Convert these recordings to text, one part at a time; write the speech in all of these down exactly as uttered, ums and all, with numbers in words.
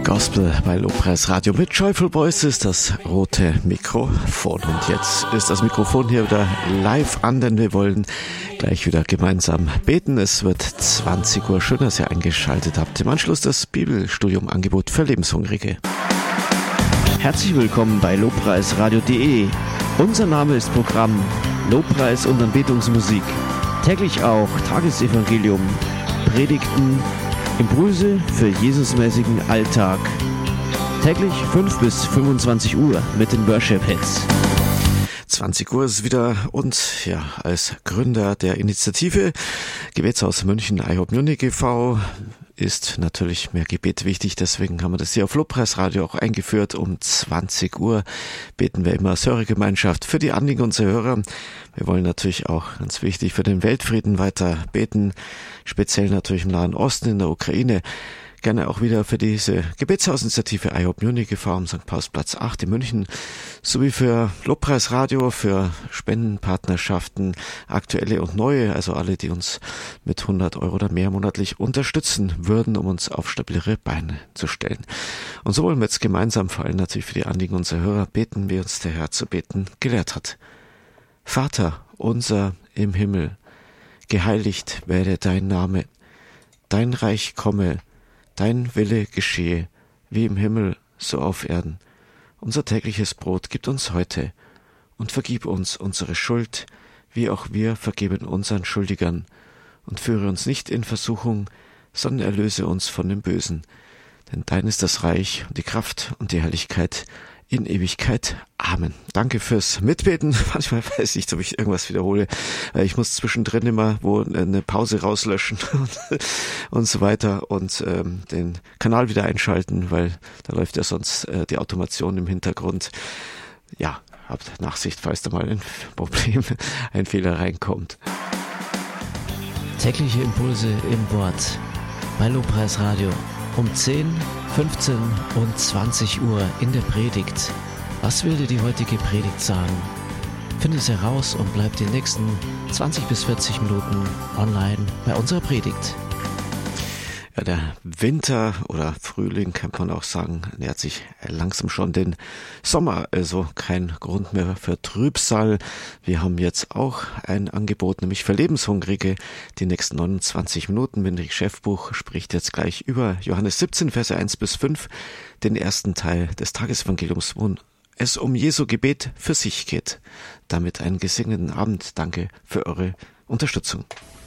Gospel bei Lobpreis Radio mit Joyful Voices, das rote Mikrofon. Und jetzt ist das Mikrofon hier wieder live an, denn wir wollen gleich wieder gemeinsam beten. Es wird zwanzig Uhr. Schön, dass ihr eingeschaltet habt. Im Anschluss das Bibelstudium-Angebot für Lebenshungrige. Herzlich willkommen bei Lobpreis Radio punkt de. Unser Name ist Programm Lobpreis und Anbetungsmusik. Täglich auch Tagesevangelium, Predigten, Impulse für Jesusmäßigen Alltag. Täglich fünf bis fünfundzwanzig Uhr mit den Worship-Hits. zwanzig Uhr ist wieder und ja, als Gründer der Initiative Gebetshaus München I Hope Munich e V ist natürlich mehr Gebet wichtig, deswegen haben wir das hier auf Lobpreis Radio auch eingeführt. Um zwanzig Uhr beten wir immer als Hörergemeinschaft für die Anliegen unserer Hörer. Wir wollen natürlich auch, ganz wichtig, für den Weltfrieden weiter beten, speziell natürlich im Nahen Osten, in der Ukraine. Gerne auch wieder für diese Gebetshausinitiative I Hope Munich e V am Sankt Paulsplatz acht in München, sowie für Lobpreis Radio, für Spendenpartnerschaften, aktuelle und neue, also alle, die uns mit hundert Euro oder mehr monatlich unterstützen würden, um uns auf stabilere Beine zu stellen. Und so wollen wir jetzt gemeinsam, vor allem natürlich für die Anliegen unserer Hörer, beten, wie uns der Herr zu beten gelehrt hat. Vater unser im Himmel, geheiligt werde dein Name, dein Reich komme, dein Wille geschehe, wie im Himmel, so auf Erden. Unser tägliches Brot gib uns heute und vergib uns unsere Schuld, wie auch wir vergeben unseren Schuldigern. Und führe uns nicht in Versuchung, sondern erlöse uns von dem Bösen. Denn dein ist das Reich und die Kraft und die Herrlichkeit in Ewigkeit. Amen. Danke fürs Mitbeten. Manchmal weiß ich nicht, ob ich irgendwas wiederhole. Ich muss zwischendrin immer wo eine Pause rauslöschen und, und so weiter und ähm, den Kanal wieder einschalten, weil da läuft ja sonst äh, die Automation im Hintergrund. Ja, habt Nachsicht, falls da mal ein Problem, ein Fehler reinkommt. Tägliche Impulse im Wort bei Lobpreis Radio um zehn, fünfzehn und zwanzig Uhr in der Predigt. Was will dir die heutige Predigt sagen? Finde es heraus und bleib die nächsten zwanzig bis vierzig Minuten online bei unserer Predigt. Ja, der Winter oder Frühling, kann man auch sagen, nähert sich langsam schon den Sommer, also kein Grund mehr für Trübsal. Wir haben jetzt auch ein Angebot, nämlich für Lebenshungrige. Die nächsten neunundzwanzig Minuten, Winrich Schäffbuch spricht jetzt gleich über Johannes siebzehn, Verse eins bis fünf, den ersten Teil des Tagesevangeliums, wo es um Jesu Gebet für sich geht. Damit einen gesegneten Abend. Danke für eure Unterstützung.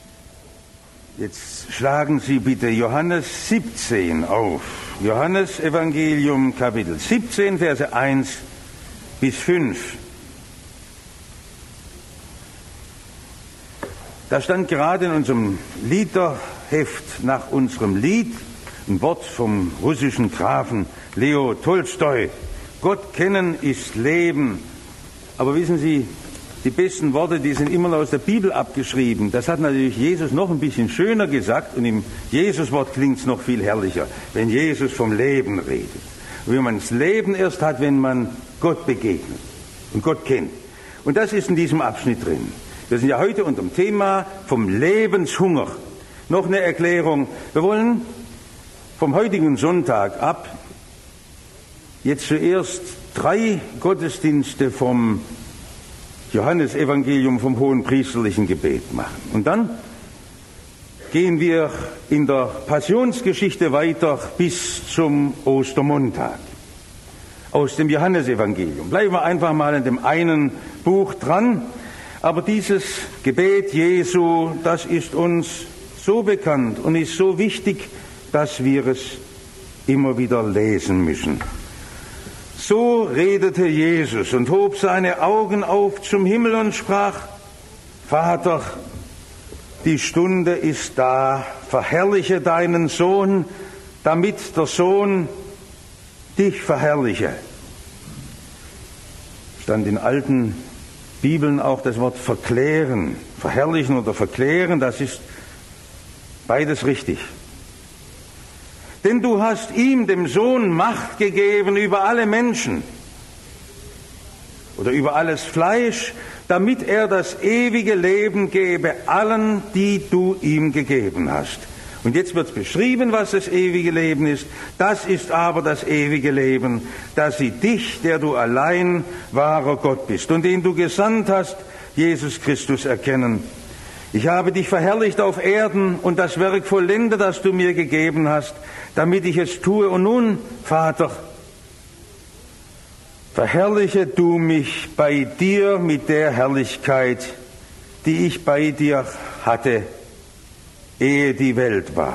Jetzt schlagen Sie bitte Johannes siebzehn auf. Johannes Evangelium Kapitel siebzehn, Verse eins bis fünf. Da stand gerade in unserem Liederheft nach unserem Lied ein Wort vom russischen Grafen Leo Tolstoi. Gott kennen ist Leben. Aber wissen Sie, die besten Worte, die sind immer aus der Bibel abgeschrieben. Das hat natürlich Jesus noch ein bisschen schöner gesagt und im Jesuswort klingt es noch viel herrlicher, wenn Jesus vom Leben redet. Und wie man das Leben erst hat, wenn man Gott begegnet und Gott kennt. Und das ist in diesem Abschnitt drin. Wir sind ja heute unter dem Thema vom Lebenshunger. Noch eine Erklärung. Wir wollen vom heutigen Sonntag ab jetzt zuerst drei Gottesdienste vom Johannesevangelium vom hohen priesterlichen Gebet machen. Und dann gehen wir in der Passionsgeschichte weiter bis zum Ostermontag aus dem Johannesevangelium. Bleiben wir einfach mal in dem einen Buch dran. Aber dieses Gebet Jesu, das ist uns so bekannt und ist so wichtig, dass wir es immer wieder lesen müssen. So redete Jesus und hob seine Augen auf zum Himmel und sprach: Vater, die Stunde ist da, verherrliche deinen Sohn, damit der Sohn dich verherrliche. Stand in alten Bibeln auch das Wort verklären, verherrlichen oder verklären, das ist beides richtig. Denn du hast ihm, dem Sohn, Macht gegeben über alle Menschen oder über alles Fleisch, damit er das ewige Leben gebe allen, die du ihm gegeben hast. Und jetzt wird beschrieben, was das ewige Leben ist. Das ist aber das ewige Leben, dass sie dich, der du allein wahrer Gott bist und den du gesandt hast, Jesus Christus, erkennen. Ich habe dich verherrlicht auf Erden und das Werk vollende, das du mir gegeben hast, damit ich es tue. Und nun, Vater, verherrliche du mich bei dir mit der Herrlichkeit, die ich bei dir hatte, ehe die Welt war.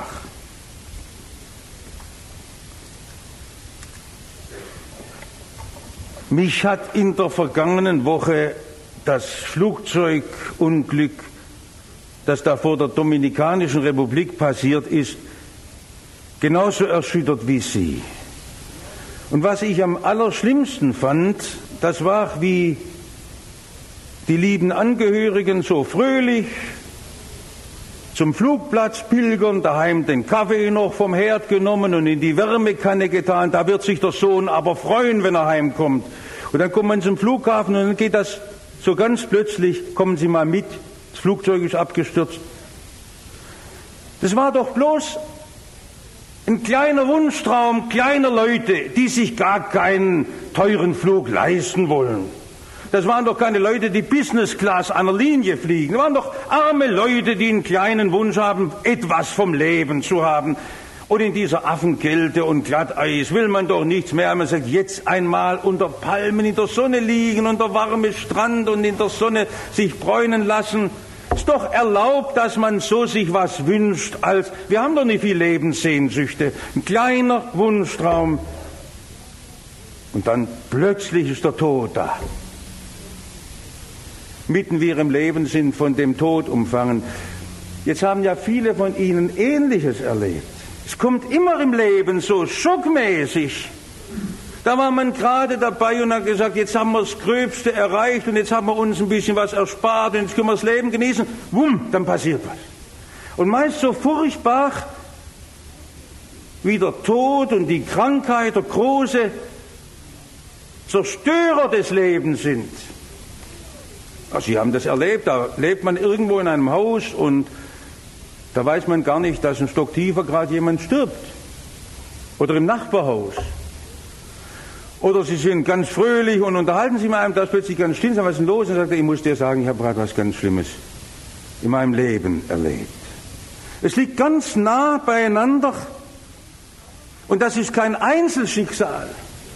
Mich hat in der vergangenen Woche das Flugzeugunglück, das da vor der Dominikanischen Republik passiert ist, genauso erschüttert wie Sie. Und was ich am allerschlimmsten fand, das war, wie die lieben Angehörigen so fröhlich zum Flugplatz pilgern, daheim den Kaffee noch vom Herd genommen und in die Wärmekanne getan. Da wird sich der Sohn aber freuen, wenn er heimkommt. Und dann kommt man zum Flughafen und dann geht das so ganz plötzlich, kommen Sie mal mit, das Flugzeug ist abgestürzt. Das war doch bloß ein kleiner Wunschtraum kleiner Leute, die sich gar keinen teuren Flug leisten wollen. Das waren doch keine Leute, die Business Class an der Linie fliegen. Das waren doch arme Leute, die einen kleinen Wunsch haben, etwas vom Leben zu haben. Und in dieser Affenkälte und Glatteis will man doch nichts mehr. Man sagt, jetzt einmal unter Palmen in der Sonne liegen, unter warmem Strand und in der Sonne sich bräunen lassen. Ist doch erlaubt, dass man so sich was wünscht, als wir haben doch nicht viel Lebenssehnsüchte. Ein kleiner Wunschtraum. Und dann plötzlich ist der Tod da. Mitten wir im Leben sind von dem Tod umfangen. Jetzt haben ja viele von Ihnen Ähnliches erlebt. Es kommt immer im Leben so schockmäßig. Da war man gerade dabei und hat gesagt, jetzt haben wir das Gröbste erreicht und jetzt haben wir uns ein bisschen was erspart und jetzt können wir das Leben genießen. Wumm, dann passiert was. Und meist so furchtbar wie der Tod und die Krankheit, der große Zerstörer des Lebens sind. Also Sie haben das erlebt, da lebt man irgendwo in einem Haus und da weiß man gar nicht, dass ein Stock tiefer gerade jemand stirbt. Oder im Nachbarhaus. Oder Sie sind ganz fröhlich und unterhalten sich mit einem, da ist plötzlich ganz still, was ist denn los? Und sagt er, ich muss dir sagen, ich habe gerade was ganz Schlimmes in meinem Leben erlebt. Es liegt ganz nah beieinander und das ist kein Einzelschicksal.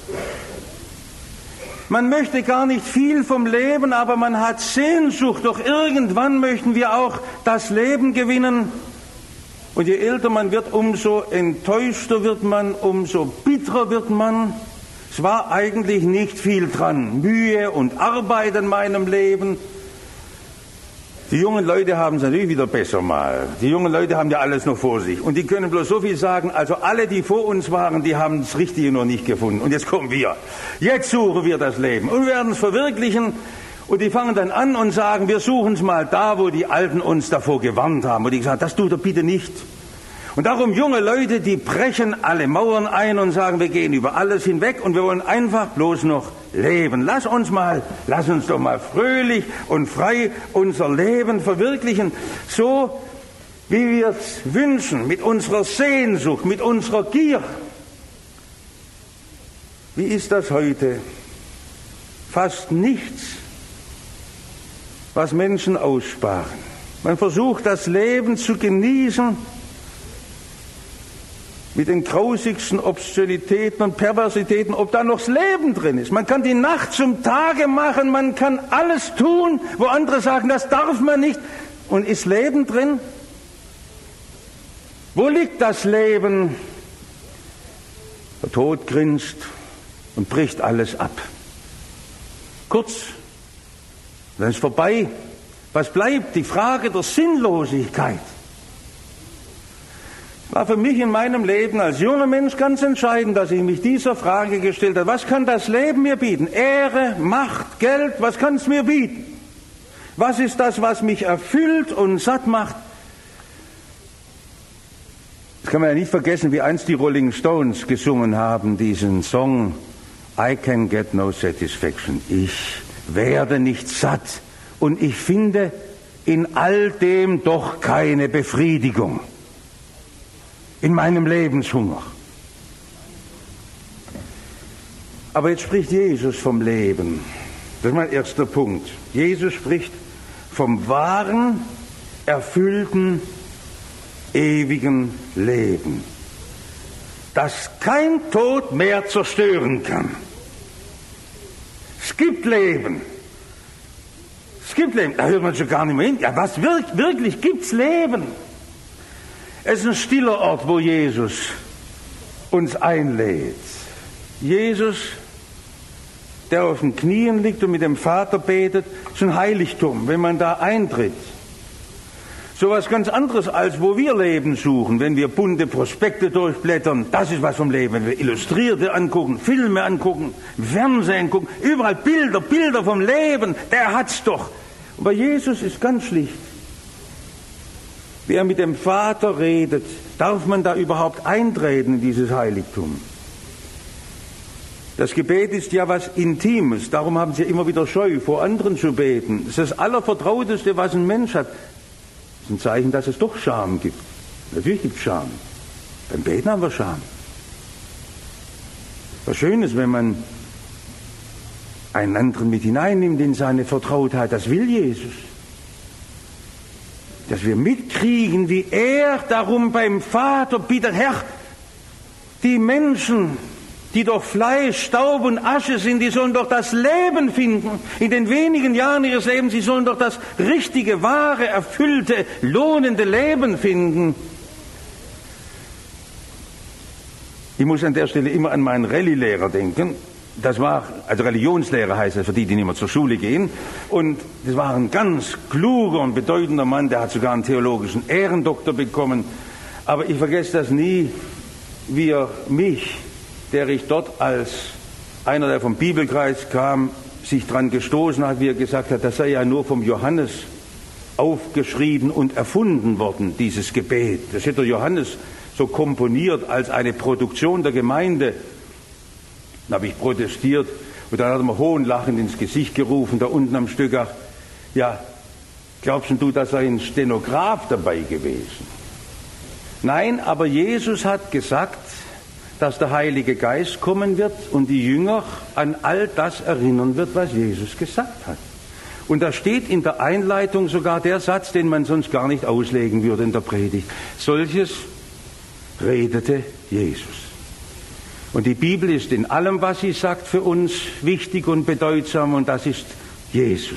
Man möchte gar nicht viel vom Leben, aber man hat Sehnsucht. Doch irgendwann möchten wir auch das Leben gewinnen. Und je älter man wird, umso enttäuschter wird man, umso bitterer wird man. Es war eigentlich nicht viel dran. Mühe und Arbeit in meinem Leben. Die jungen Leute haben es natürlich wieder besser mal. Die jungen Leute haben ja alles noch vor sich. Und die können bloß so viel sagen, also alle, die vor uns waren, die haben das Richtige noch nicht gefunden. Und jetzt kommen wir. Jetzt suchen wir das Leben. Und wir werden es verwirklichen. Und die fangen dann an und sagen, wir suchen es mal da, wo die Alten uns davor gewarnt haben. Und ich sage, das tut er bitte nicht. Und darum junge Leute, die brechen alle Mauern ein und sagen, wir gehen über alles hinweg und wir wollen einfach bloß noch leben. Lass uns mal, lass uns doch mal fröhlich und frei unser Leben verwirklichen, so wie wir es wünschen, mit unserer Sehnsucht, mit unserer Gier. Wie ist das heute? Fast nichts, was Menschen aussparen. Man versucht, das Leben zu genießen, mit den grausigsten Obszönitäten und Perversitäten, ob da noch das Leben drin ist. Man kann die Nacht zum Tage machen, man kann alles tun, wo andere sagen, das darf man nicht. Und ist Leben drin? Wo liegt das Leben? Der Tod grinst und bricht alles ab. Kurz, dann ist vorbei. Was bleibt? Die Frage der Sinnlosigkeit. War für mich in meinem Leben als junger Mensch ganz entscheidend, dass ich mich dieser Frage gestellt habe. Was kann das Leben mir bieten? Ehre, Macht, Geld, was kann es mir bieten? Was ist das, was mich erfüllt und satt macht? Das kann man ja nicht vergessen, wie einst die Rolling Stones gesungen haben, diesen Song I can get no satisfaction. Ich werde nicht satt und ich finde in all dem doch keine Befriedigung. in meinem Lebenshunger. Aber jetzt spricht Jesus vom Leben. Das ist mein erster Punkt. Jesus spricht vom wahren, erfüllten, ewigen Leben, das kein Tod mehr zerstören kann. Es gibt Leben. Es gibt Leben. Da hört man schon gar nicht mehr hin. Ja, was wirklich, wirklich gibt's Leben? Es ist ein stiller Ort, wo Jesus uns einlädt. Jesus, der auf den Knien liegt und mit dem Vater betet, ist ein Heiligtum, wenn man da eintritt. So was ganz anderes, als wo wir Leben suchen, wenn wir bunte Prospekte durchblättern. Das ist was vom Leben. Wenn wir Illustrierte angucken, Filme angucken, Fernsehen gucken, überall Bilder, Bilder vom Leben, der hat's doch. Aber Jesus ist ganz schlicht. Wie er mit dem Vater redet, darf man da überhaupt eintreten in dieses Heiligtum? Das Gebet ist ja was Intimes, darum haben sie immer wieder Scheu, vor anderen zu beten. Das ist das Allervertrauteste, was ein Mensch hat. Das ist ein Zeichen, dass es doch Scham gibt. Natürlich gibt es Scham. Beim Beten haben wir Scham. Was schön ist, wenn man einen anderen mit hineinnimmt in seine Vertrautheit. Das will Jesus. Dass wir mitkriegen, wie er darum beim Vater bittet, Herr, die Menschen, die doch Fleisch, Staub und Asche sind, die sollen doch das Leben finden. In den wenigen Jahren ihres Lebens, sie sollen doch das richtige, wahre, erfüllte, lohnende Leben finden. Ich muss an der Stelle immer an meinen Rallye-Lehrer denken. Das war, also Religionslehrer heißt es, für die, die nicht mehr zur Schule gehen. Und das war ein ganz kluger und bedeutender Mann, der hat sogar einen theologischen Ehrendoktor bekommen. Aber ich vergesse das nie, wie er mich, der ich dort als einer, der vom Bibelkreis kam, sich dran gestoßen hat, wie er gesagt hat, das sei ja nur vom Johannes aufgeschrieben und erfunden worden, dieses Gebet. Das hätte der Johannes so komponiert als eine Produktion der Gemeinde. Dann habe ich protestiert und dann hat er mir hohnlachend ins Gesicht gerufen, da unten am Stück, ach, ja, glaubst du, da sei ein Stenograf dabei gewesen? Nein, aber Jesus hat gesagt, dass der Heilige Geist kommen wird und die Jünger an all das erinnern wird, was Jesus gesagt hat. Und da steht in der Einleitung sogar der Satz, den man sonst gar nicht auslegen würde in der Predigt. Solches redete Jesus. Und die Bibel ist in allem, was sie sagt, für uns wichtig und bedeutsam, und das ist Jesus.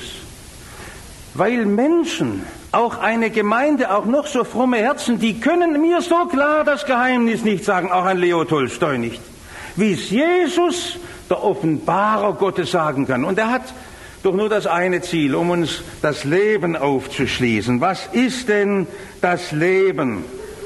Weil Menschen, auch eine Gemeinde, auch noch so fromme Herzen, die können mir so klar das Geheimnis nicht sagen, auch ein Leo Tolstoi nicht, wie es Jesus, der Offenbarer Gottes, sagen kann. Und er hat doch nur das eine Ziel, um uns das Leben aufzuschließen. Was ist denn das Leben?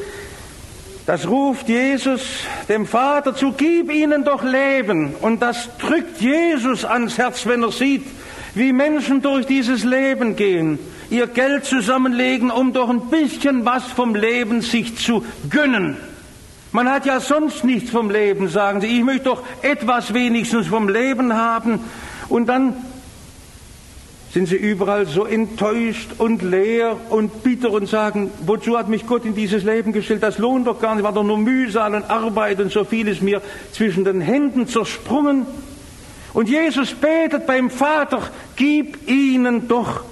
Das ruft Jesus dem Vater zu, gib ihnen doch Leben. Und das drückt Jesus ans Herz, wenn er sieht, wie Menschen durch dieses Leben gehen, ihr Geld zusammenlegen, um doch ein bisschen was vom Leben sich zu gönnen. Man hat ja sonst nichts vom Leben, sagen sie. Ich möchte doch etwas wenigstens vom Leben haben. Und dann sind sie überall so enttäuscht und leer und bitter und sagen, wozu hat mich Gott in dieses Leben gestellt? Das lohnt doch gar nicht, war doch nur Mühsal und Arbeit und so viel ist mir zwischen den Händen zersprungen. Und Jesus betet beim Vater, gib ihnen doch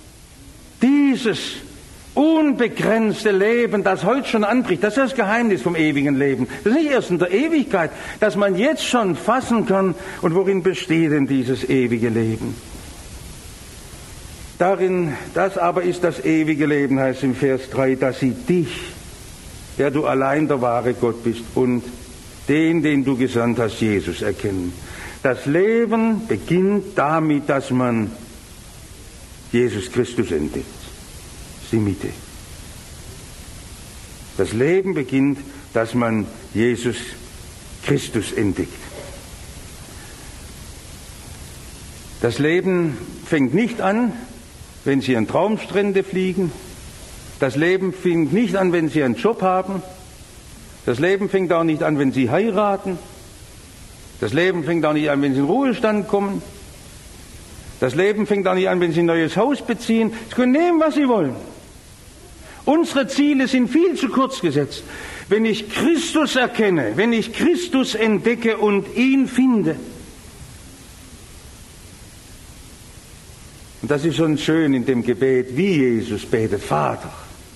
dieses unbegrenzte Leben, das heute schon anbricht. Das ist das Geheimnis vom ewigen Leben. Das ist nicht erst in der Ewigkeit, dass man jetzt schon fassen kann. Und worin besteht denn dieses ewige Leben? Darin, das aber ist das ewige Leben, heißt im Vers drei, dass sie dich, der du allein der wahre Gott bist, und den, den du gesandt hast, Jesus, erkennen. Das Leben beginnt damit, dass man Jesus Christus entdeckt. Das ist die Mitte. Das Leben beginnt, dass man Jesus Christus entdeckt. Das Leben fängt nicht an, wenn Sie an Traumstrände fliegen. Das Leben fängt nicht an, wenn Sie einen Job haben. Das Leben fängt auch nicht an, wenn Sie heiraten. Das Leben fängt auch nicht an, wenn Sie in den Ruhestand kommen. Das Leben fängt auch nicht an, wenn Sie ein neues Haus beziehen. Sie können nehmen, was Sie wollen. Unsere Ziele sind viel zu kurz gesetzt. Wenn ich Christus erkenne, wenn ich Christus entdecke und ihn finde. Und das ist schon schön in dem Gebet, wie Jesus betet, Vater.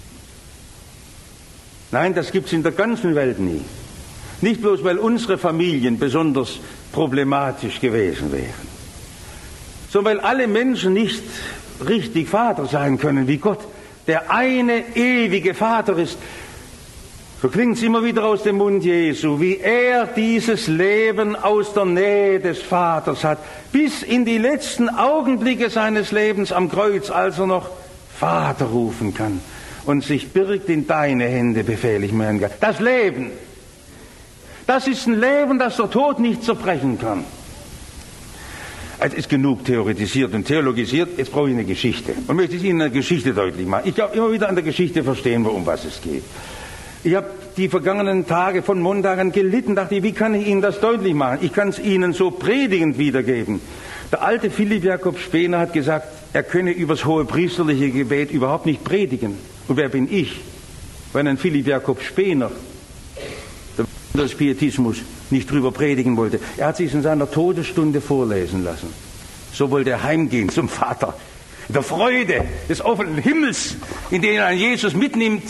Nein, das gibt es in der ganzen Welt nie. Nicht bloß, weil unsere Familien besonders problematisch gewesen wären, sondern weil alle Menschen nicht richtig Vater sein können wie Gott, der eine ewige Vater ist. So klingt es immer wieder aus dem Mund Jesu, wie er dieses Leben aus der Nähe des Vaters hat, bis in die letzten Augenblicke seines Lebens am Kreuz, als er noch Vater rufen kann und sich birgt: in deine Hände befehle ich meinen Geist. Das Leben, das ist ein Leben, das der Tod nicht zerbrechen kann. Es ist genug theoretisiert und theologisiert, jetzt brauche ich eine Geschichte. Und möchte ich Ihnen eine Geschichte deutlich machen. Ich glaube, immer wieder an der Geschichte verstehen wir, um was es geht. Ich habe die vergangenen Tage von Montag an gelitten, dachte ich, wie kann ich Ihnen das deutlich machen? Ich kann es Ihnen so predigend wiedergeben. Der alte Philipp Jakob Spener hat gesagt, er könne übers hohepriesterliche Gebet überhaupt nicht predigen. Und wer bin ich, wenn ein Philipp Jakob Spener, der Spiritismus, nicht drüber predigen wollte? Er hat sich in seiner Todesstunde vorlesen lassen. So wollte er heimgehen zum Vater. In der Freude des offenen Himmels, in den er Jesus mitnimmt.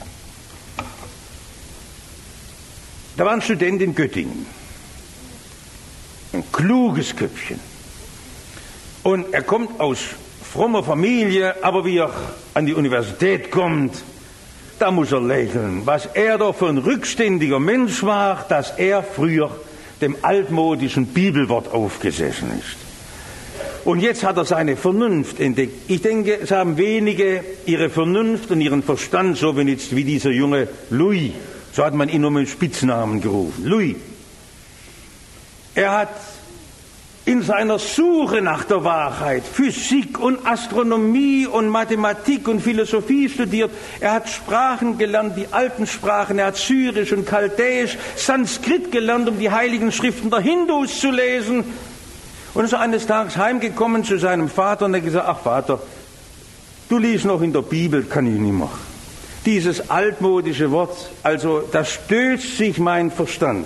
Da war ein Student in Göttingen. Ein kluges Köpfchen. Und er kommt aus frommer Familie, aber wie er an die Universität kommt, da muss er lächeln. Was er doch für ein rückständiger Mensch war, dass er früher dem altmodischen Bibelwort aufgesessen ist. Und jetzt hat er seine Vernunft entdeckt. Ich denke, es haben wenige ihre Vernunft und ihren Verstand, so wie jetzt wie dieser junge Louis. So hat man ihn um einen Spitznamen gerufen. Louis. Er hat in seiner Suche nach der Wahrheit Physik und Astronomie und Mathematik und Philosophie studiert. Er hat Sprachen gelernt, die alten Sprachen. Er hat Syrisch und Chaldäisch, Sanskrit gelernt, um die heiligen Schriften der Hindus zu lesen. Und ist eines Tages heimgekommen zu seinem Vater und er hat gesagt, ach Vater, du liest noch in der Bibel, kann ich nicht mehr. Dieses altmodische Wort, also da stößt sich mein Verstand.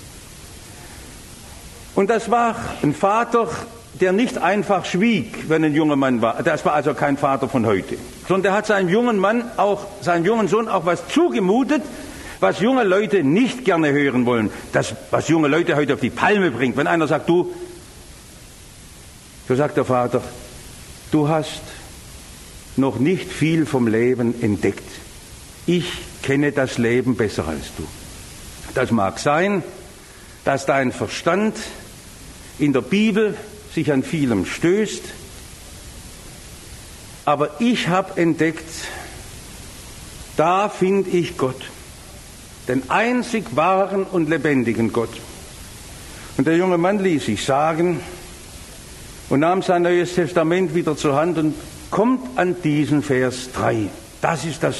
Und das war ein Vater, der nicht einfach schwieg, wenn ein junger Mann war. Das war also kein Vater von heute. Sondern der hat seinem jungen Mann auch, seinem jungen Sohn auch was zugemutet, was junge Leute nicht gerne hören wollen. Das, was junge Leute heute auf die Palme bringt. Wenn einer sagt, du, so sagt der Vater, du hast noch nicht viel vom Leben entdeckt. Ich kenne das Leben besser als du. Das mag sein, dass dein Verstand in der Bibel sich an vielem stößt, aber ich habe entdeckt, da finde ich Gott, den einzig wahren und lebendigen Gott. Und der junge Mann ließ sich sagen und nahm sein Neues Testament wieder zur Hand und kommt an diesen Vers drei. Das ist das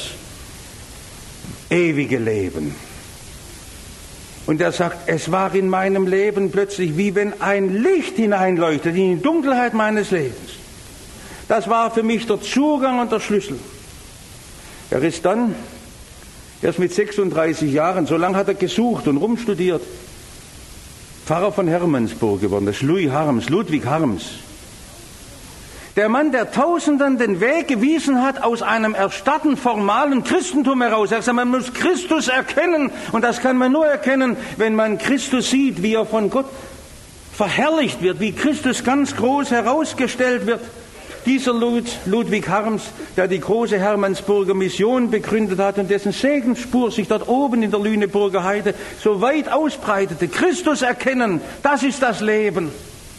ewige Leben. Und er sagt, es war in meinem Leben plötzlich wie wenn ein Licht hineinleuchtet in die Dunkelheit meines Lebens. Das war für mich der Zugang und der Schlüssel. Er ist dann erst mit sechsunddreißig Jahren, so lange hat er gesucht und rumstudiert, Pfarrer von Hermannsburg geworden. Das ist Louis Harms, Ludwig Harms. Der Mann, der Tausenden den Weg gewiesen hat aus einem erstarrten, formalen Christentum heraus. Er sagt, man muss Christus erkennen. Und das kann man nur erkennen, wenn man Christus sieht, wie er von Gott verherrlicht wird, wie Christus ganz groß herausgestellt wird. Dieser Lud, Ludwig Harms, der die große Hermannsburger Mission begründet hat und dessen Segensspur sich dort oben in der Lüneburger Heide so weit ausbreitete. Christus erkennen, das ist das Leben.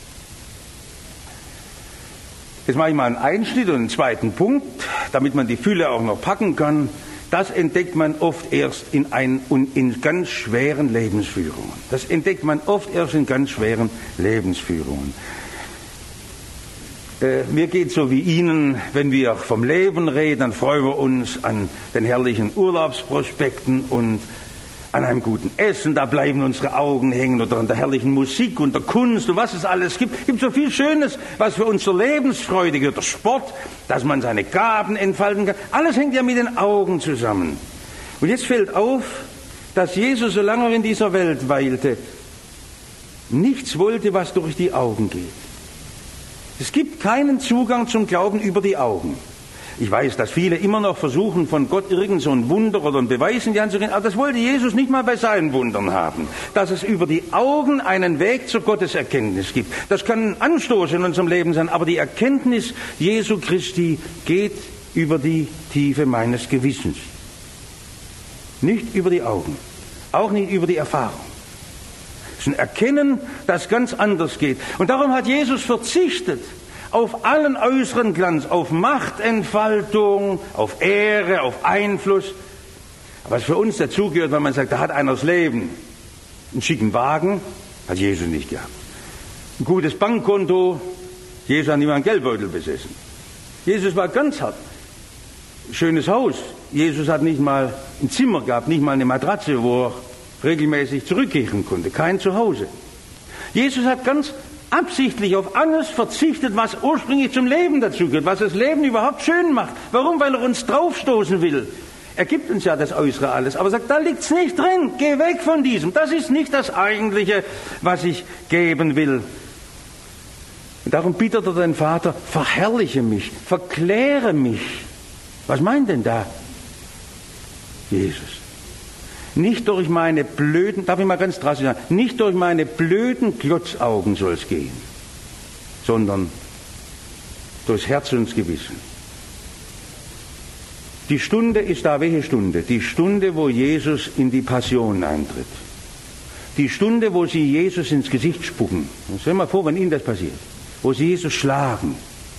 Jetzt mache ich mal einen Einschnitt und einen zweiten Punkt, damit man die Fülle auch noch packen kann. Das entdeckt man oft erst in, ein, in ganz schweren Lebensführungen. Das entdeckt man oft erst in ganz schweren Lebensführungen. Äh, mir geht so wie Ihnen, wenn wir vom Leben reden, dann freuen wir uns an den herrlichen Urlaubsprospekten und an einem guten Essen, da bleiben unsere Augen hängen, oder an der herrlichen Musik und der Kunst und was es alles gibt. Es gibt so viel Schönes, was für unsere Lebensfreude gehört. Der Sport, dass man seine Gaben entfalten kann. Alles hängt ja mit den Augen zusammen. Und jetzt fällt auf, dass Jesus, solange er in dieser Welt weilte, nichts wollte, was durch die Augen geht. Es gibt keinen Zugang zum Glauben über die Augen. Ich weiß, dass viele immer noch versuchen, von Gott irgend so ein Wunder oder ein Beweis in die Hand zu gehen, aber das wollte Jesus nicht mal bei seinen Wundern haben. Dass es über die Augen einen Weg zur Gotteserkenntnis gibt. Das kann ein Anstoß in unserem Leben sein, aber die Erkenntnis Jesu Christi geht über die Tiefe meines Gewissens. Nicht über die Augen, auch nicht über die Erfahrung. Es ist ein Erkennen, das ganz anders geht. Und darum hat Jesus verzichtet auf allen äußeren Glanz, auf Machtentfaltung, auf Ehre, auf Einfluss. Was für uns dazugehört, wenn man sagt, da hat einer das Leben. Einen schicken Wagen, hat Jesus nicht gehabt. Ein gutes Bankkonto, Jesus hat nicht mal einen Geldbeutel besessen. Jesus war ganz hart. Schönes Haus. Jesus hat nicht mal ein Zimmer gehabt, nicht mal eine Matratze, wo er regelmäßig zurückkehren konnte. Kein Zuhause. Jesus hat ganz absichtlich auf alles verzichtet, was ursprünglich zum Leben dazugehört, was das Leben überhaupt schön macht. Warum? Weil er uns draufstoßen will. Er gibt uns ja das Äußere alles, aber sagt, da liegt's nicht drin. Geh weg von diesem. Das ist nicht das Eigentliche, was ich geben will. Und darum bittet er den Vater, verherrliche mich, verkläre mich. Was meint denn da Jesus? Nicht durch meine blöden, darf ich mal ganz drastisch sagen, nicht durch meine blöden Glotzaugen soll es gehen, sondern durchs Herz und das Gewissen. Die Stunde ist da, welche Stunde? Die Stunde, wo Jesus in die Passion eintritt. Die Stunde, wo sie Jesus ins Gesicht spucken. Stell dir mal vor, wenn ihnen das passiert. Wo sie Jesus schlagen.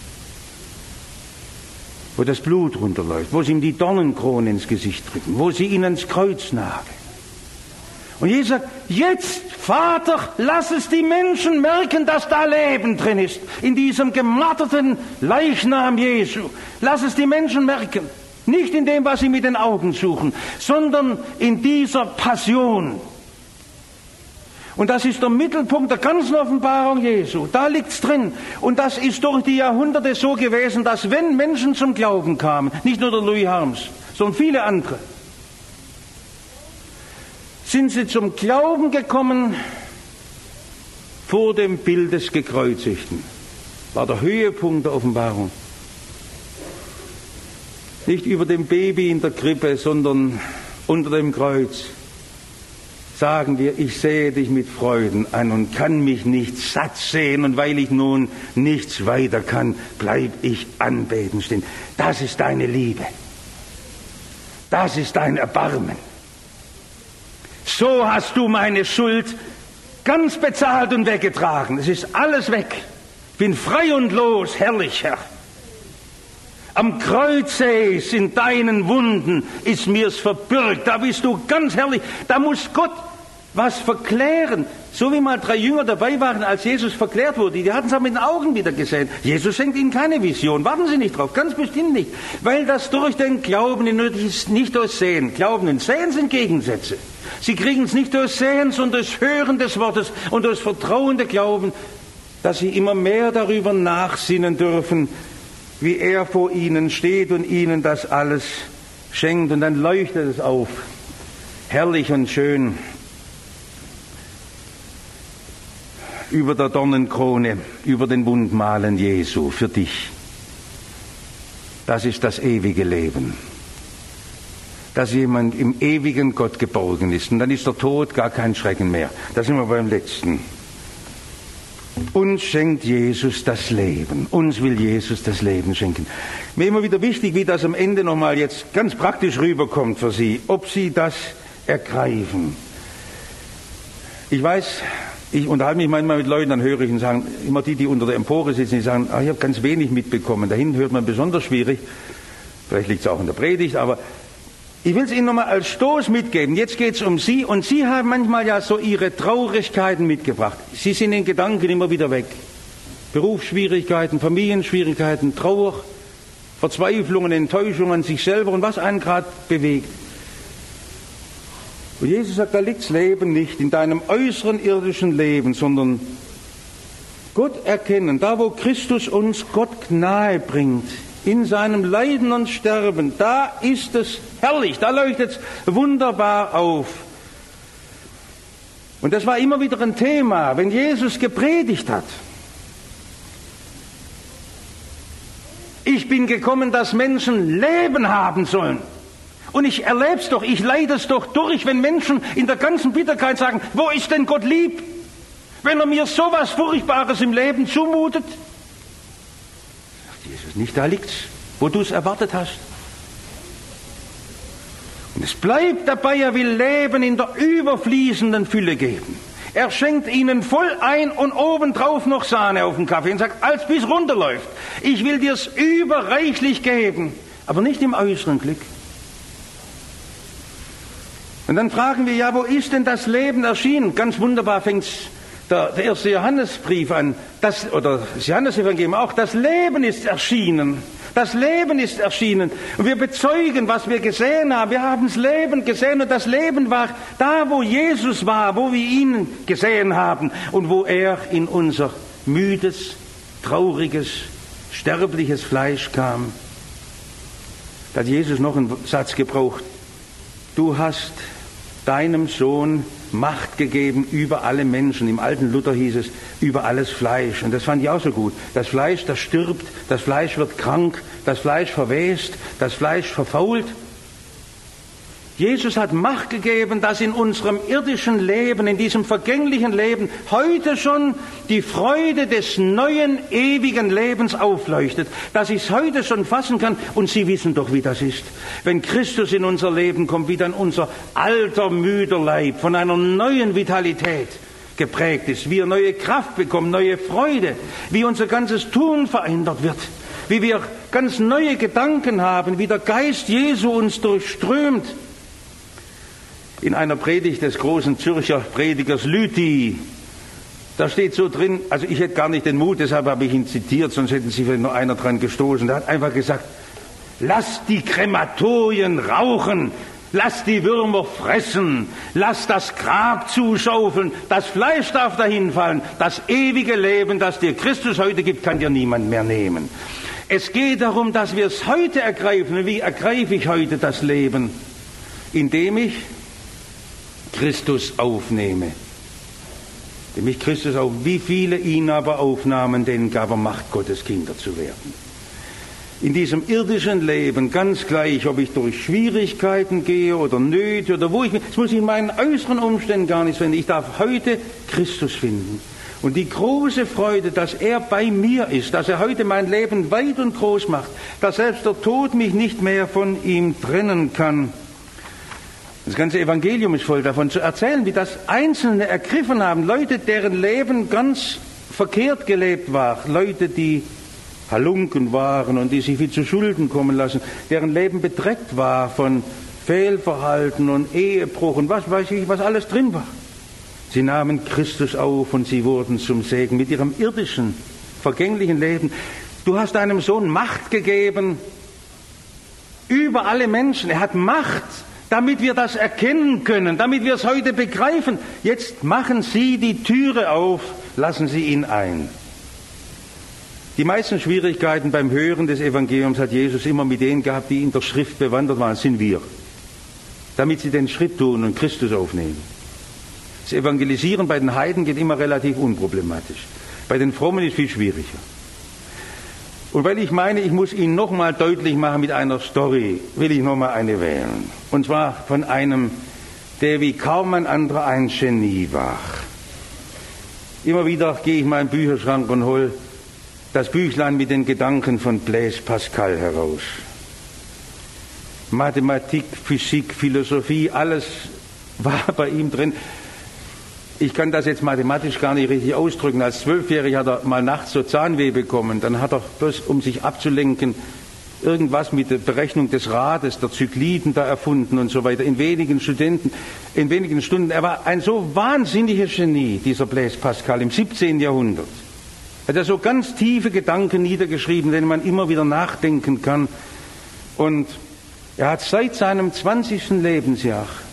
Wo das Blut runterläuft, wo sie ihm die Dornenkrone ins Gesicht drücken, wo sie ihn ans Kreuz nageln. Und Jesus sagt, jetzt, Vater, lass es die Menschen merken, dass da Leben drin ist, in diesem gemarterten Leichnam Jesu. Lass es die Menschen merken, nicht in dem, was sie mit den Augen suchen, sondern in dieser Passion. Und das ist der Mittelpunkt der ganzen Offenbarung Jesu. Da liegt's drin. Und das ist durch die Jahrhunderte so gewesen, dass wenn Menschen zum Glauben kamen, nicht nur der Louis Harms, sondern viele andere, sind sie zum Glauben gekommen vor dem Bild des Gekreuzigten. War der Höhepunkt der Offenbarung. Nicht über dem Baby in der Krippe, sondern unter dem Kreuz. Sagen wir, ich sehe dich mit Freuden an und kann mich nicht satt sehen, und weil ich nun nichts weiter kann, bleib ich anbeten stehen. Das ist deine Liebe. Das ist dein Erbarmen. So hast du meine Schuld ganz bezahlt und weggetragen. Es ist alles weg. Ich bin frei und los, herrlich, Herr. Am Kreuze in deinen Wunden ist mir's verbürgt. Da bist du ganz herrlich. Da muss Gott was verklären. So wie mal drei Jünger dabei waren, als Jesus verklärt wurde. Die hatten es auch mit den Augen wieder gesehen. Jesus schenkt ihnen keine Vision. Warten Sie nicht drauf. Ganz bestimmt nicht. Weil das durch den Glauben nötig ist, nicht durch Sehen. Glauben und Sehen sind Gegensätze. Sie kriegen es nicht durch Sehen, sondern durch Hören des Wortes und durch vertrauende Glauben, dass sie immer mehr darüber nachsinnen dürfen, wie er vor ihnen steht und ihnen das alles schenkt. Und dann leuchtet es auf. Herrlich und schön. Über der Dornenkrone, über den Wundmalen Jesu für dich. Das ist das ewige Leben. Dass jemand im ewigen Gott geborgen ist. Und dann ist der Tod gar kein Schrecken mehr. Da sind wir beim letzten. Uns schenkt Jesus das Leben. Uns will Jesus das Leben schenken. Mir immer wieder wichtig, wie das am Ende nochmal jetzt ganz praktisch rüberkommt für Sie. Ob Sie das ergreifen. Ich weiß, ich unterhalte mich manchmal mit Leuten, dann höre ich und sagen, immer die, die unter der Empore sitzen, die sagen, ah, ich habe ganz wenig mitbekommen. Da hinten hört man besonders schwierig. Vielleicht liegt es auch in der Predigt, aber ich will es Ihnen nochmal als Stoß mitgeben. Jetzt geht es um Sie, und Sie haben manchmal ja so Ihre Traurigkeiten mitgebracht. Sie sind in Gedanken immer wieder weg. Berufsschwierigkeiten, Familienschwierigkeiten, Trauer, Verzweiflungen, Enttäuschungen, sich selber und was einen gerade bewegt. Und Jesus sagt, da liegt das Leben nicht in deinem äußeren irdischen Leben, sondern Gott erkennen, da wo Christus uns Gott nahe bringt, in seinem Leiden und Sterben, da ist es herrlich, da leuchtet es wunderbar auf. Und das war immer wieder ein Thema, wenn Jesus gepredigt hat. Ich bin gekommen, dass Menschen Leben haben sollen. Und ich erlebe es doch, ich leide es doch durch, wenn Menschen in der ganzen Bitterkeit sagen, wo ist denn Gott lieb? Wenn er mir sowas Furchtbares im Leben zumutet. Sagt Jesus, nicht da liegt's, wo du es erwartet hast. Und es bleibt dabei, er will Leben in der überfließenden Fülle geben. Er schenkt ihnen voll ein und obendrauf noch Sahne auf den Kaffee und sagt, als bis runterläuft. Ich will dir's überreichlich geben, aber nicht im äußeren Glück. Und dann fragen wir, ja, wo ist denn das Leben erschienen? Ganz wunderbar fängt der, der erste Johannesbrief an, das, oder das Johannesevangelium auch, das Leben ist erschienen. Das Leben ist erschienen. Und wir bezeugen, was wir gesehen haben. Wir haben das Leben gesehen und das Leben war da, wo Jesus war, wo wir ihn gesehen haben und wo er in unser müdes, trauriges, sterbliches Fleisch kam. Da hat Jesus noch einen Satz gebraucht. Du hast deinem Sohn Macht gegeben über alle Menschen. Im alten Luther hieß es, über alles Fleisch. Und das fand ich auch so gut. Das Fleisch, das stirbt, das Fleisch wird krank, das Fleisch verwest, das Fleisch verfault. Jesus hat Macht gegeben, dass in unserem irdischen Leben, in diesem vergänglichen Leben, heute schon die Freude des neuen, ewigen Lebens aufleuchtet. Dass ich es heute schon fassen kann. Und Sie wissen doch, wie das ist. Wenn Christus in unser Leben kommt, wie dann unser alter, müder Leib von einer neuen Vitalität geprägt ist. Wie er neue Kraft bekommt, neue Freude. Wie unser ganzes Tun verändert wird. Wie wir ganz neue Gedanken haben. Wie der Geist Jesu uns durchströmt. In einer Predigt des großen Zürcher Predigers Lüthi, da steht so drin, also ich hätte gar nicht den Mut, deshalb habe ich ihn zitiert, sonst hätten Sie vielleicht noch einer dran gestoßen. Der hat einfach gesagt, lasst die Krematorien rauchen, lasst die Würmer fressen, lasst das Grab zuschaufeln, das Fleisch darf dahin fallen, das ewige Leben, das dir Christus heute gibt, kann dir niemand mehr nehmen. Es geht darum, dass wir es heute ergreifen. Und wie ergreife ich heute das Leben? Indem ich Christus aufnehme. Indem ich Christus auf, wie viele ihn aber aufnahmen, denen gab er Macht, Gottes Kinder zu werden. In diesem irdischen Leben, ganz gleich, ob ich durch Schwierigkeiten gehe oder Nöte oder wo ich bin, das muss ich in meinen äußeren Umständen gar nicht finden. Ich darf heute Christus finden. Und die große Freude, dass er bei mir ist, dass er heute mein Leben weit und groß macht, dass selbst der Tod mich nicht mehr von ihm trennen kann. Das ganze Evangelium ist voll davon zu erzählen, wie das Einzelne ergriffen haben. Leute, deren Leben ganz verkehrt gelebt war. Leute, die Halunken waren und die sich viel zu Schulden kommen lassen. Deren Leben bedreckt war von Fehlverhalten und Ehebruch und was weiß ich, was alles drin war. Sie nahmen Christus auf und sie wurden zum Segen mit ihrem irdischen, vergänglichen Leben. Du hast deinem Sohn Macht gegeben über alle Menschen. Er hat Macht, damit wir das erkennen können, damit wir es heute begreifen. Jetzt machen Sie die Türe auf, lassen Sie ihn ein. Die meisten Schwierigkeiten beim Hören des Evangeliums hat Jesus immer mit denen gehabt, die in der Schrift bewandert waren, sind wir. Damit sie den Schritt tun und Christus aufnehmen. Das Evangelisieren bei den Heiden geht immer relativ unproblematisch. Bei den Frommen ist es viel schwieriger. Und weil ich meine, ich muss Ihnen nochmal deutlich machen mit einer Story, will ich nochmal eine wählen. Und zwar von einem, der wie kaum ein anderer ein Genie war. Immer wieder gehe ich in meinen Bücherschrank und hole das Büchlein mit den Gedanken von Blaise Pascal heraus. Mathematik, Physik, Philosophie, alles war bei ihm drin. Ich kann das jetzt mathematisch gar nicht richtig ausdrücken. Als Zwölfjähriger hat er mal nachts so Zahnweh bekommen. Dann hat er bloß, um sich abzulenken, irgendwas mit der Berechnung des Rades, der Zykliden da erfunden und so weiter. In wenigen Studenten, in wenigen Stunden. Er war ein so wahnsinniges Genie, dieser Blaise Pascal, im siebzehnten Jahrhundert. Er hat ja so ganz tiefe Gedanken niedergeschrieben, denen man immer wieder nachdenken kann. Und er hat seit seinem zwanzigsten Lebensjahr